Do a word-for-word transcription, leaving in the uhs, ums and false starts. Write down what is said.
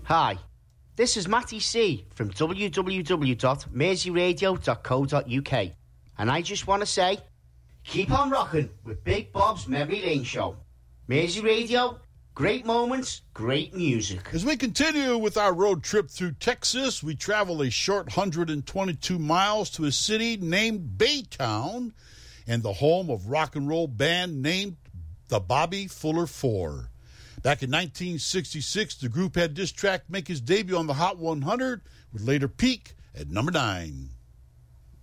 Hi, this is Matty C from w w w dot mersey radio dot co dot u k, and I just want to say, keep on rocking with Big Bob's Memory Lane Show. Mersey Radio, great moments, great music. As we continue with our road trip through Texas, we travel a short one hundred twenty-two miles to a city named Baytown and the home of rock and roll band named the Bobby Fuller Four. Back in nineteen sixty-six, the group had this track make his debut on the Hot one hundred, would later peak at number nine.